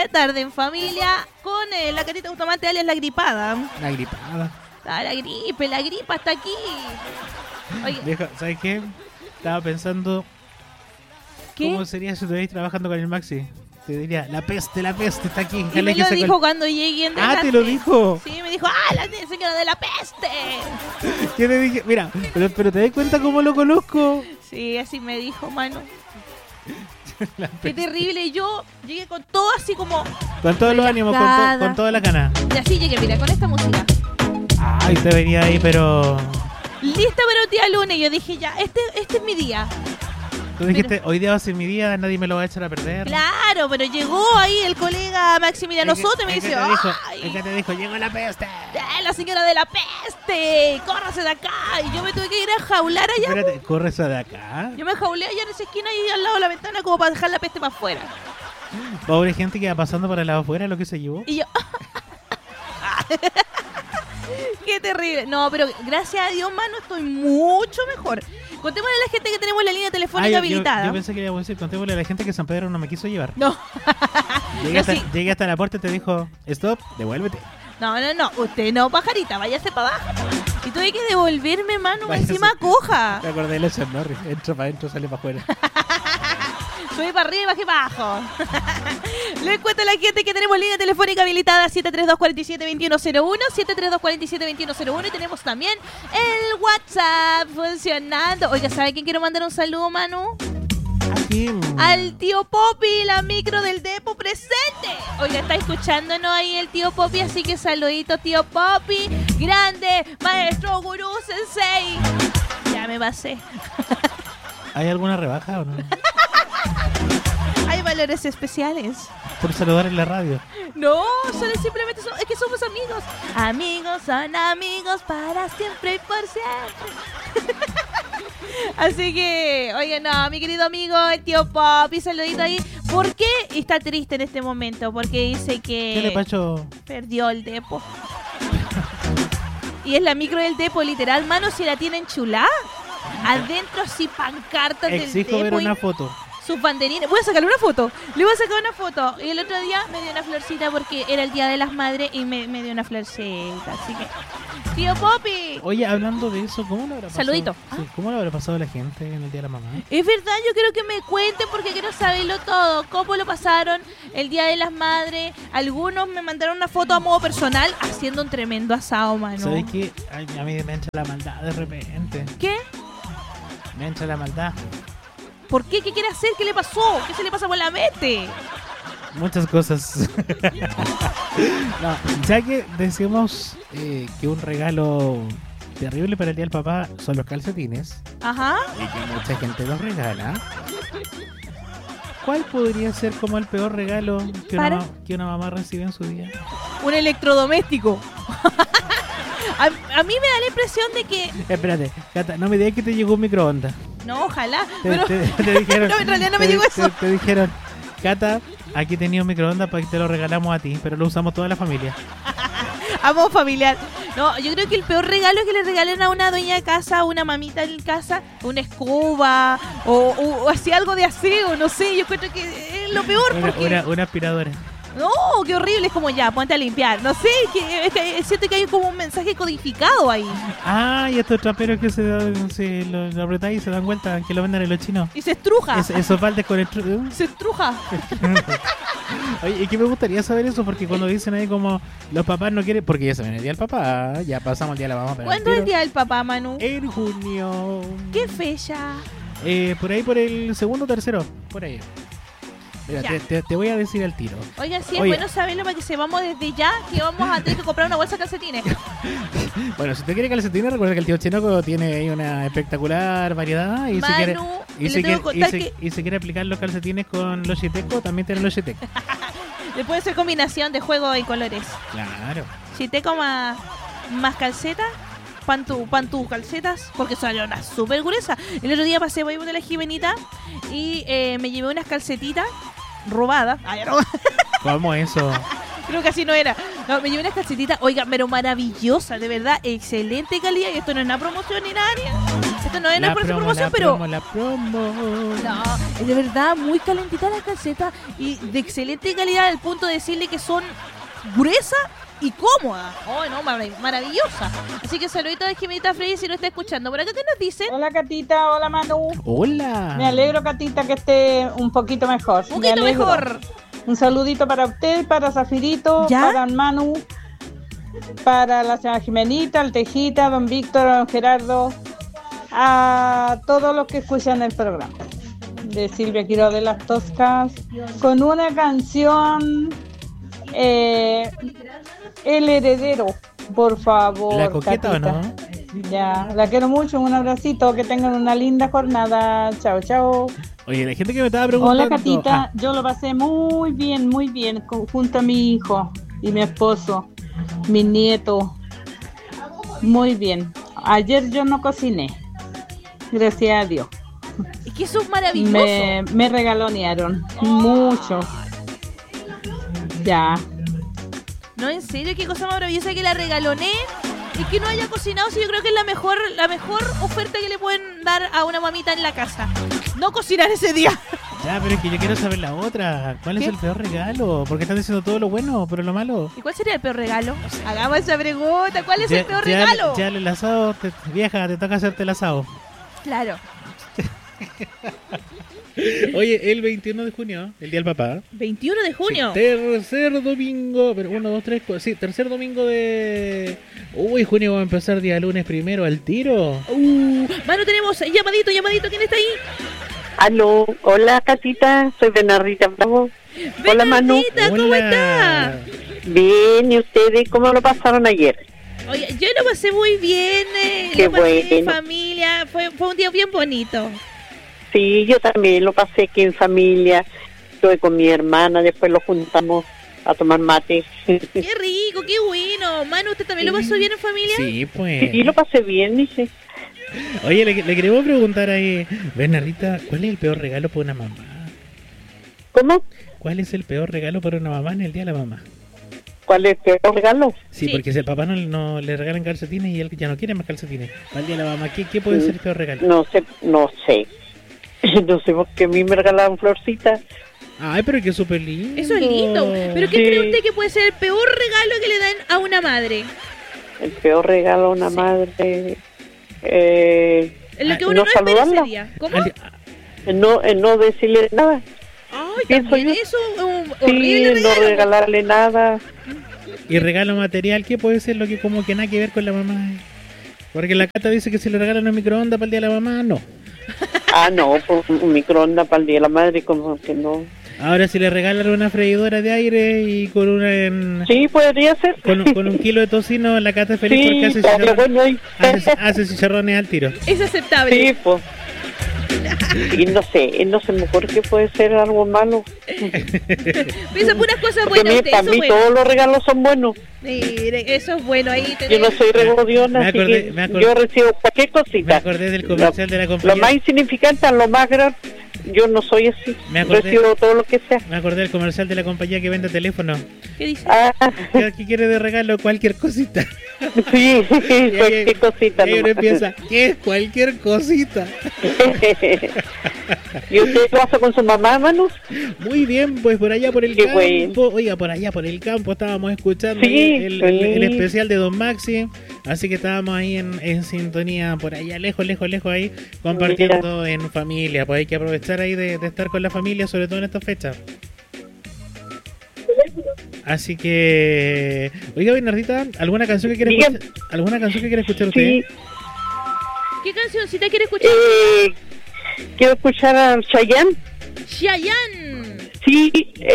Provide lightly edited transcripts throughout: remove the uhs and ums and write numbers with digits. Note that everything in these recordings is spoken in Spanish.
la tarde en familia con la Catita Bustamante alias la gripada. La gripada. Ah, la gripa está aquí. Oye, Viejo, ¿sabes qué? Estaba pensando ¿qué? cómo sería si estuvierais trabajando con el Maxi. Te diría, la peste está aquí. Y me lo dijo cuando llegué en Ah, ¿te lo dijo? Sí, me dijo, la señora de la peste. Yo le dije, mira, pero te das cuenta cómo lo conozco. Sí, así me dijo, mano. Qué terrible. Y yo llegué con todo así como... Con todos los ánimos, con toda la cana. Y así llegué, mira, con esta música. Ay, te venía ahí, pero... Lista para un día lunes. Yo dije, ya, este es mi día. Tú dijiste, hoy día va a ser mi día, nadie me lo va a echar a perder. Claro, pero llegó ahí el colega Maximiliano Soto y me dice, ¿Qué te dijo? Llegó la peste. La señora de la peste, córrase de acá. Y yo me tuve que ir a jaular allá. Espérate, ¿córrese de acá? Yo me jaulé allá en esa esquina y al lado de la ventana como para dejar la peste para afuera. Pobre gente que va pasando por el lado afuera, lo que se llevó. Y yo... Qué terrible. No, pero gracias a Dios, mano, estoy mucho mejor. Contémosle a la gente que tenemos la línea telefónica habilitada. Yo pensé que iba a decir, contémosle a la gente que San Pedro no me quiso llevar. No. Llegué hasta la puerta y te dijo, stop, devuélvete. No. Usted no, pajarita, váyase para abajo. Y tuve que devolverme, mano, Váyase. encima coja. Me acordé de los Norris. Entra para adentro, sale para afuera. Subí para arriba y bajé para abajo. Les cuento a la gente que tenemos línea telefónica habilitada 732-47-2101, 732-47-2101 y tenemos también el WhatsApp funcionando. Oiga, ¿sabe quién quiero mandar un saludo, Manu? Aquí. Al tío Popi, la micro del Depo presente. Oiga, está escuchándonos ahí el tío Popi, así que saludito, tío Popi. Grande, maestro gurú sensei. Ya me pasé. ¿Hay alguna rebaja o no? Hay valores especiales. Por saludar en la radio. No, solo simplemente es que somos amigos. Amigos son amigos para siempre y por siempre. Así que, oye, no, mi querido amigo, el tío Popi, saludito ahí. ¿Por qué está triste en este momento? Porque dice que... ¿Qué le pasó? Perdió el Depo. Y es la micro del Depo, literal, mano, si la tienen chulá. Adentro así pancartas del Exijo ver Depo. una foto. Sus banderines. Voy a sacarle una foto. Le voy a sacar una foto. Y el otro día me dio una florcita porque era el Día de las Madres y me dio una florcita. Así que... ¡Tío Popi! Oye, hablando de eso, ¿cómo lo habrá pasado? Saludito. Sí, ¿cómo lo habrá pasado a la gente en el Día de la Mamá? Es verdad, yo quiero que me cuenten porque quiero saberlo todo. ¿Cómo lo pasaron el Día de las Madres? Algunos me mandaron una foto a modo personal haciendo un tremendo asado, mano. ¿Sabes qué? Ay, a mí me entra la maldad de repente. ¿Qué? Me entra la maldad. ¿Por qué? ¿Qué quiere hacer? ¿Qué le pasó? ¿Qué se le pasa por la mente? Muchas cosas. No, ya que decimos que un regalo terrible para el Día del Papá son los calcetines, Ajá. y que mucha gente los regala, ¿cuál podría ser como el peor regalo que una mamá recibe en su día? Un electrodoméstico. A mí me da la impresión de que... Espérate, Cata, no me digas que te llegó un microondas. No, ojalá. Te dijeron, No, en realidad no me llegó eso. Te dijeron, Cata, aquí tenía un microondas para que te lo regalamos a ti, pero lo usamos toda la familia. Amo familiar. No, yo creo que el peor regalo es que le regalen a una dueña de casa, a una mamita en casa, una escoba o así algo de aseo, no sé. Yo creo que es lo peor porque... Una aspiradora. No, qué horrible, es como ya, ponte a limpiar. No sé, es que siento que hay como un mensaje codificado ahí. Ah, y estos traperos que se lo apretáis y se dan vuelta, que lo venden en los chinos. Y se estruja. Esos baldes con el... Se estruja. Oye, y que me gustaría saber eso, porque cuando dicen ahí como los papás no quieren, porque ya se viene el día del papá, ya pasamos el día de la mamá. Pero ¿Cuándo es el día del papá, Manu? En junio. ¿Qué fecha? Por ahí, por el segundo o tercero, por ahí. Mira, te voy a decir al tiro. Oiga, sí, es Oye. bueno saberlo para que sepamos desde ya que vamos a tener que comprar una bolsa de calcetines. Bueno, si usted quiere calcetines, recuerda que el tío Chenoco tiene ahí una espectacular variedad. Y Manu, si quiere aplicar los calcetines con los Chiteco, también tiene los Chiteco. Le puede ser combinación de juego y colores. Claro. Chiteco más calcetas. Pan tus calcetas, porque son una súper gruesa. El otro día pasé por ahí de la Jimenita y me llevé unas calcetitas robadas. Ay, no. ¿Cómo eso? Creo que así no era. No, me llevé unas calcetitas, oiga, pero maravillosas, de verdad, excelente calidad. Y esto no es una promoción ni nada. Esto no es por esa promoción, pero... La promo. No, es de verdad muy calentita la calceta y de excelente calidad al punto de decirle que son gruesas y cómodas. Oh, no, maravillosa. Así que saludito a Jimenita Frey si lo está escuchando. Por acá, ¿qué nos dicen? Hola Catita, hola Manu. Hola. Me alegro Catita que esté un poquito mejor. Un poquito mejor. Un saludito para usted, para Zafirito, ¿Ya? para Manu, para la señora Jimenita, el Tejita, don Víctor, don Gerardo, a todos los que escuchan el programa de Silvia Quiroz de las Toscas, con una canción, El Heredero, por favor. ¿La coqueta Catita. o no? Ya, la quiero mucho, un abracito, que tengan una linda jornada. Chao, chao. Oye, la gente que me estaba preguntando. Hola Catita, yo lo pasé muy bien, junto a mi hijo y mi esposo, mi nieto. Muy bien. Ayer yo no cociné, gracias a Dios. Es que eso es maravilloso. Me regalonearon mucho. Ya. No, en serio, qué cosa más maravillosa que la regaloné y que no haya cocinado. Sí, yo creo que es la mejor oferta que le pueden dar a una mamita en la casa. No cocinar ese día. Ya, pero es que yo quiero saber la otra. ¿Cuál es ¿Qué? el peor regalo? Porque estás diciendo todo lo bueno, pero lo malo. ¿Y cuál sería el peor regalo? Hagamos esa pregunta. ¿Cuál es el peor regalo? Ya el asado, vieja, te toca hacerte el asado. Claro. Oye, el 21 de junio, el Día del Papá. 21 de junio. Sí, tercer domingo, pero 1, 2, 3, 4, sí, tercer domingo de... Uy, junio va a empezar día lunes primero, al tiro. Manu, tenemos llamadito, ¿quién está ahí? Aló, hola Catita, soy Bernardita Bravo. Hola Manu. Bernardita, ¿cómo está? Bien, ¿y ustedes cómo lo pasaron ayer? Oye, yo lo pasé muy bien, Qué lo pasé en bueno. familia, fue un día bien bonito. Sí, yo también lo pasé aquí en familia, estuve con mi hermana, después lo juntamos a tomar mate. Qué rico, qué bueno. Manu, ¿usted también lo pasó bien en familia? Sí, pues. Sí, lo pasé bien, dice. Oye, le queremos preguntar ahí, Bernardita, ¿cuál es el peor regalo para una mamá? ¿Cómo? ¿Cuál es el peor regalo para una mamá en el Día de la Mamá? ¿Cuál es el peor regalo? Sí, Sí. porque si el papá no le regalan calcetines y él ya no quiere más calcetines. Para el Día de la Mamá, ¿qué puede ser el peor regalo? No sé. No sé, porque a mí me regalaban florcitas. Ay, pero que es súper lindo. Eso es lindo. ¿Pero qué Sí. cree usted que puede ser el peor regalo que le dan a una madre? El peor regalo a una madre. En lo que uno no no espera ese saludarla. día. ¿Cómo? No decirle nada. Ay, pienso también yo. eso es un Sí, horrible no regalo. regalarle nada. Y regalo material, ¿qué puede ser lo que como que nada que ver con la mamá? Porque la Cata dice que si le regalan un microondas para el Día de la Mamá, no. Ah, no, pues un microondas para el Día de la Madre, como que no. Ahora si le regalan una freidora de aire y con una Sí, podría ser. con un kilo de tocino, la Cata es feliz Sí, porque hace estaría bueno ahí. hace chicharrones al tiro. Es aceptable. Sí, pues. Y no se me ocurre que puede ser algo malo. Piensa puras cosas Porque buenas. Usted, para eso mí es bueno. todos los regalos son buenos. Mire, eso es bueno. Ahí Yo tenemos. no soy regodiona, Me así acordé- que me acordé- yo recibo cualquier Me cosita. acordé del comercial de la Lo compañía. más insignificante a lo más grande, yo no soy así. Me acordé- Recibo todo lo que sea. Me acordé del comercial de la compañía que vende teléfono. ¿Qué dice? Ah, ¿Qué quiere de regalo? Cualquier cosita. sí, Y cualquier cosita. y uno nomás. empieza, ¿qué es cualquier cosita? ¿Y usted lo hace con su mamá, Manu? Muy bien, pues por allá por el Qué campo. bueno. Oiga, por allá por el campo estábamos escuchando Sí, el sí. especial de Don Maxi. Así que estábamos ahí en sintonía, por allá lejos ahí, compartiendo en familia. Pues hay que aprovechar ahí de estar con la familia, sobre todo en estas fechas. Así que, oiga, Bernardita, ¿alguna canción que quiere Dígame. escuchar? ¿Alguna canción que quiere escuchar usted? Sí, ¿Qué cancioncita quiere escuchar? quiero escuchar a Chayanne. Chayanne. Sí,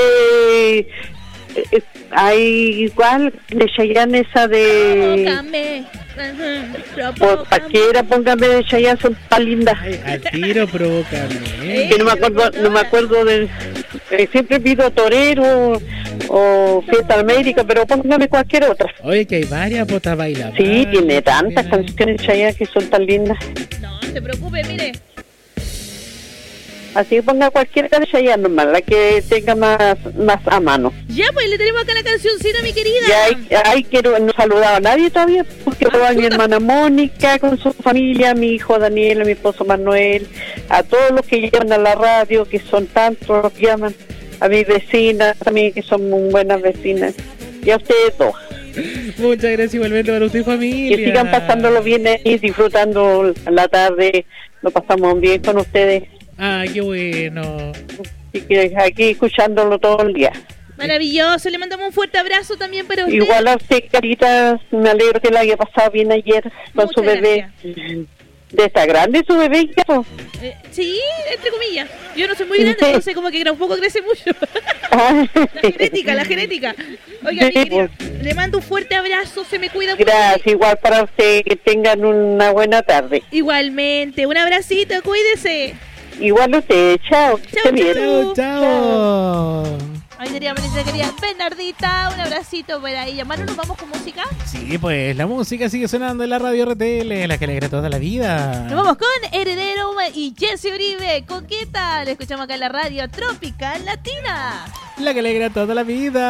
hay igual de Chayanne esa de... Provócame. Pues cualquiera, póngame de Chayanne, son tan lindas. Ay, al tiro, provócame. Que no me acuerdo de... siempre pido Torero o Fiesta América, pero póngame cualquier otra. Oye, que hay varias botas bailables. Sí, tiene tantas canciones Chayanne que son tan lindas. No se preocupe, mire. Así que ponga cualquier canción ya nomás, la que tenga más a mano. Ya, pues le tenemos acá la cancioncita, mi querida. Ya, quiero, no he saludado a nadie todavía, porque a mi hermana Mónica con su familia, a mi hijo Daniel, a mi esposo Manuel, a todos los que llaman a la radio, que son tantos los que llaman, a mis vecinas también, que son muy buenas vecinas, y a ustedes dos. Muchas gracias igualmente para usted y familia. Que sigan pasándolo bien y disfrutando la tarde, lo pasamos bien con ustedes. Ah, qué bueno. Y que aquí escuchándolo todo el día. Maravilloso, le mandamos un fuerte abrazo también para usted. Igual a usted, Carita, me alegro que la haya pasado bien ayer con Muchas su bebé. gracias. ¿Está grande su bebé ya? Sí, entre comillas. Yo no soy muy grande, entonces como que un poco crece mucho. La genética. Oiga, mi querida, le mando un fuerte abrazo, se me cuida. Gracias, igual para usted, que tengan una buena tarde. Igualmente, un abracito, cuídese. Igual a usted, chao. Que esté bien. Chao. Ahí sería nuestra querida Bernardita, un abracito por ahí. Manu, ¿nos vamos con música? Sí, pues la música sigue sonando en la radio RTL, la que alegra toda la vida. Nos vamos con Heredero y Jesse Uribe, Coqueta. Le escuchamos acá en la radio Tropical Latina. La que alegra toda la vida.